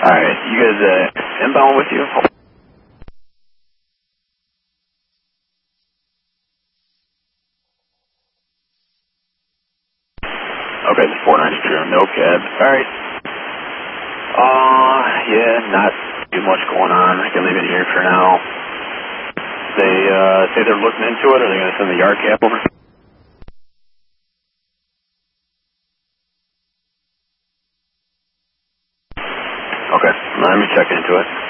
Alright, you guys inbound with you? Okay, the 492, no cab. Alright. Yeah, not too much going on. I can leave it here for now. They say they're looking into it, or are they going to send the yard cap over? Okay, let me check into it.